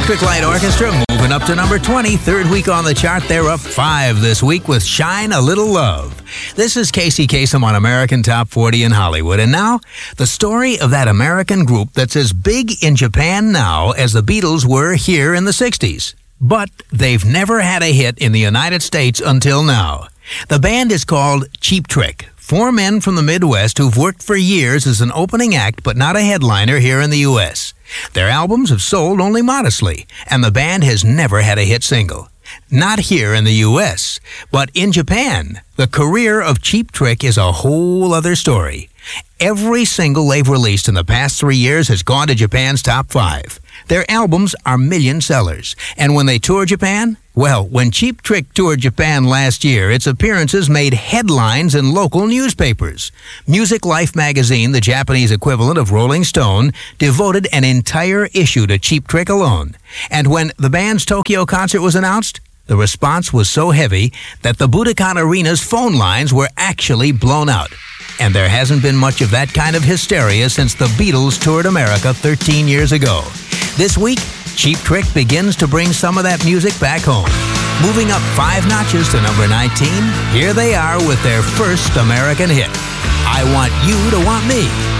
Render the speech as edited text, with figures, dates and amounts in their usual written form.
Electric Light Orchestra moving up to number 20. Third week on the chart. They're up 5 this week with Shine a Little Love. This is Casey Kasem on American Top 40 in Hollywood. And now, the story of that American group that's as big in Japan now as the Beatles were here in the 60s. But they've never had a hit in the United States until now. The band is called Cheap Trick. 4 men from the Midwest who've worked for years as an opening act but not a headliner here in the U.S. Their albums have sold only modestly, and the band has never had a hit single. Not here in the U.S., but in Japan, the career of Cheap Trick is a whole other story. Every single they've released in the past 3 years has gone to Japan's top 5. Their albums are million sellers. And when they tour Japan, well, when Cheap Trick toured Japan last year, its appearances made headlines in local newspapers. Music Life magazine, the Japanese equivalent of Rolling Stone, devoted an entire issue to Cheap Trick alone. And when the band's Tokyo concert was announced, the response was so heavy that the Budokan Arena's phone lines were actually blown out. And there hasn't been much of that kind of hysteria since the Beatles toured America 13 years ago. This week, Cheap Trick begins to bring some of that music back home. Moving up 5 notches to number 19, here they are with their first American hit, I Want You to Want Me.